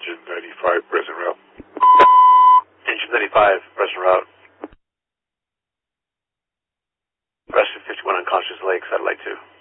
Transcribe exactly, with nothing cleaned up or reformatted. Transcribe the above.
Engine ninety-five, present route. Engine ninety-five, present route. Rescue fifty-one, Unconscious Lake, Satellite two.